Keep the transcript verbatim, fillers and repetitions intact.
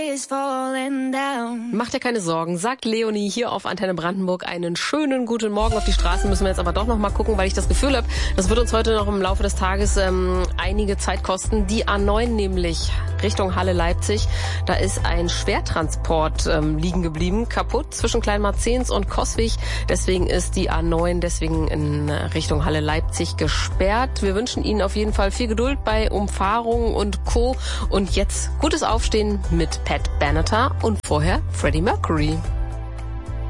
Macht dir keine Sorgen, sagt Leonie hier auf Antenne Brandenburg. Einen schönen guten Morgen. Auf die Straßen müssen wir jetzt aber doch noch mal gucken, weil ich das Gefühl habe, das wird uns heute noch im Laufe des Tages ähm, einige Zeit kosten. Die A neun nämlich Richtung Halle Leipzig. Da ist ein Schwertransport ähm, liegen geblieben, kaputt zwischen Kleinmarzens und Coswig. Deswegen ist die A neun deswegen in Richtung Halle Leipzig gesperrt. Wir wünschen Ihnen auf jeden Fall viel Geduld bei Umfahrungen und Co. Und jetzt gutes Aufstehen mit Pat Benatar und vorher Freddie Mercury.